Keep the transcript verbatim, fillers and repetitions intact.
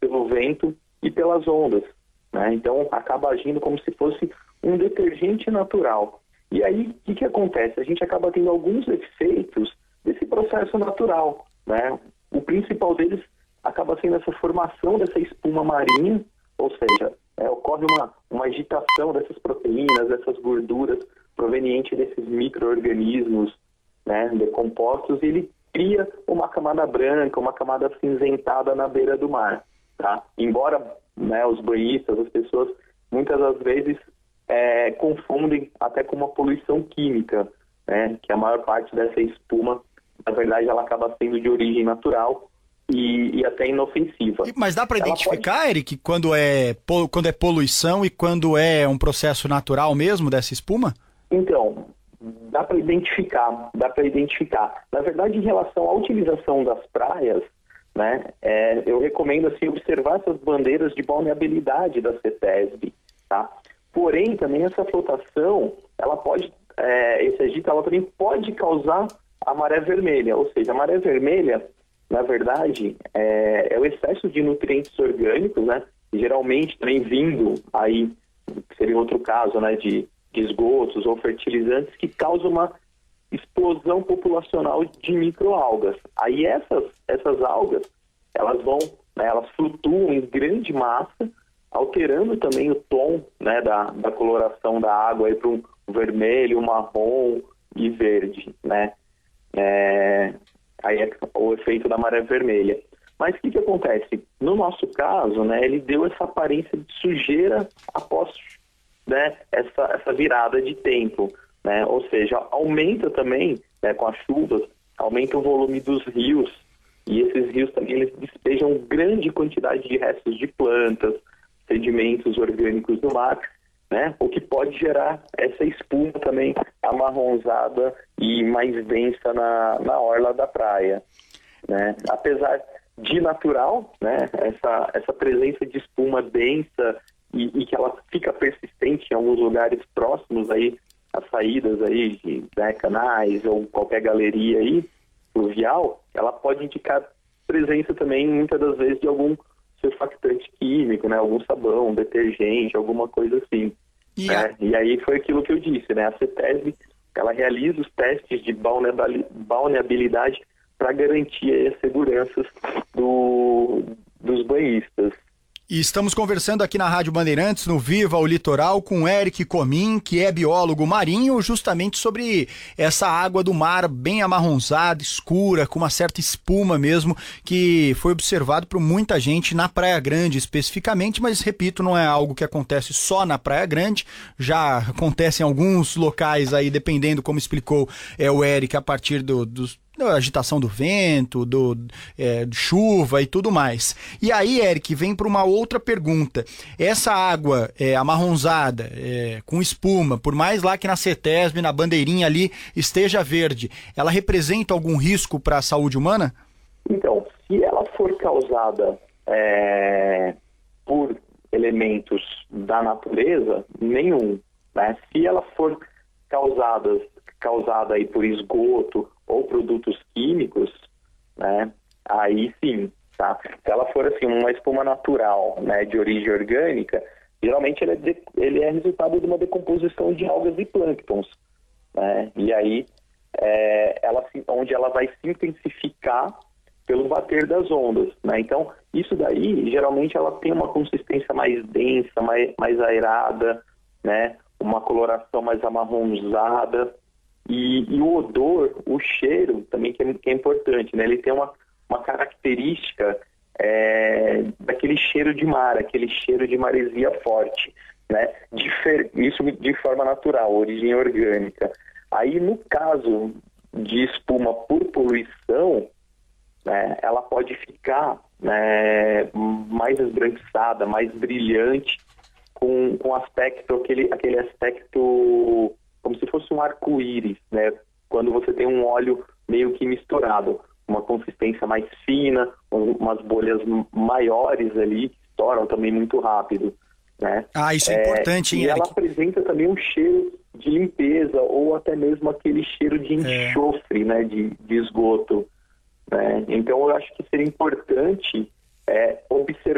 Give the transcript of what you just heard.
pelo vento e pelas ondas, né? Então acaba agindo como se fosse um detergente natural. E aí, o que, que acontece? A gente acaba tendo alguns efeitos desse processo natural, né? O principal deles acaba sendo essa formação dessa espuma marinha, ou seja, é, ocorre uma, uma agitação dessas proteínas, dessas gorduras provenientes desses micro-organismos, né, decompostos, e ele cria uma camada branca, uma camada acinzentada na beira do mar, tá? Embora, né, os banhistas, as pessoas, muitas das vezes é, confundem até com uma poluição química, né, que a maior parte dessa espuma, na verdade, ela acaba sendo de origem natural e, e até inofensiva. Mas dá para identificar, pode... Eric, quando é, quando é poluição e quando é um processo natural mesmo dessa espuma? Então, dá para identificar, dá para identificar. Na verdade, em relação à utilização das praias, né, é, eu recomendo assim, observar essas bandeiras de balneabilidade da CETESB, tá? Porém, também essa flotação, ela pode, é, esse agito, ela também pode causar a maré vermelha, ou seja, a maré vermelha, na verdade, é, é o excesso de nutrientes orgânicos, né? Geralmente também vindo aí, seria outro caso, né, de, de esgotos ou fertilizantes que causam uma explosão populacional de microalgas. Aí essas, essas algas, elas vão, né, elas flutuam em grande massa, alterando também o tom, né, da, da coloração da água para um vermelho, marrom e verde, né? É, aí é o efeito da maré vermelha. Mas o que, que acontece? No nosso caso, né, ele deu essa aparência de sujeira após, né, essa, essa virada de tempo, né? Ou seja, aumenta também, né, com as chuvas, aumenta o volume dos rios, e esses rios também eles despejam grande quantidade de restos de plantas, sedimentos orgânicos no mar, né? O que pode gerar essa espuma também amarronzada e mais densa na, na orla da praia, né? Apesar de natural, né, essa, essa presença de espuma densa e, e que ela fica persistente em alguns lugares próximos aí às saídas aí de, né, canais ou qualquer galeria aí fluvial, ela pode indicar presença também muitas das vezes de algum surfactante químico, né, algum sabão, detergente, alguma coisa assim. E, né? a... e aí foi aquilo que eu disse, né? A CETESB, ela realiza os testes de balneabilidade para garantir as seguranças do, dos banhistas. E estamos conversando aqui na Rádio Bandeirantes, no Viva o Litoral, com Eric Comim, que é biólogo marinho, justamente sobre essa água do mar bem amarronzada, escura, com uma certa espuma mesmo, que foi observado por muita gente na Praia Grande especificamente, mas, repito, não é algo que acontece só na Praia Grande, já acontece em alguns locais aí, dependendo, como explicou é, o Eric, a partir do, dos da agitação do vento, do, é, de chuva e tudo mais. E aí, Eric, vem para uma outra pergunta. Essa água é, amarronzada, é, com espuma, por mais lá que na CETESB, na bandeirinha ali, esteja verde, ela representa algum risco para a saúde humana? Então, se ela for causada é, por elementos da natureza, nenhum, né? Se ela for causada, causada aí por esgoto ou produtos químicos, né, aí sim, tá? Se ela for assim, uma espuma natural, né, de origem orgânica, geralmente ele é, de, ele é resultado de uma decomposição de algas e plânctons, né? E aí, é, ela, onde ela vai se intensificar pelo bater das ondas, né? Então, isso daí, geralmente ela tem uma consistência mais densa, mais, mais aerada, né? Uma coloração mais amarronzada, E, e o odor, o cheiro também que é, que é importante, né? Ele tem uma, uma característica é, daquele cheiro de mar, aquele cheiro de maresia forte, né? Difer- isso de forma natural, origem orgânica. Aí, no caso de espuma por poluição, né, ela pode ficar, né, mais esbranquiçada, mais brilhante, com, com aspecto, aquele, aquele aspecto como se fosse um arco-íris, né? Quando você tem um óleo meio que misturado, uma consistência mais fina, umas bolhas maiores ali, que estouram também muito rápido, né? Ah, isso é, é importante, hein, E Eric? ela apresenta também um cheiro de limpeza, ou até mesmo aquele cheiro de enxofre, é. né? De, de esgoto, né? Então eu acho que seria importante é, observar